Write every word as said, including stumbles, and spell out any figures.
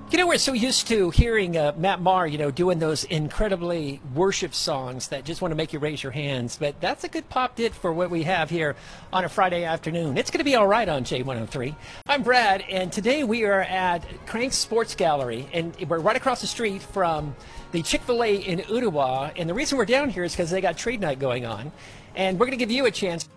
You know, we're so used to hearing uh, Matt Maher, you know, doing those incredibly worship songs that just want to make you raise your hands. But that's a good pop dit for what we have here on a Friday afternoon. It's going to be all right on J one oh three. I'm Brad, and today we are at Crank's Sports Gallery, and we're right across the street from the Chick-fil-A in Ottawa. And the reason we're down here is because they got trade night going on. And we're going to give you a chance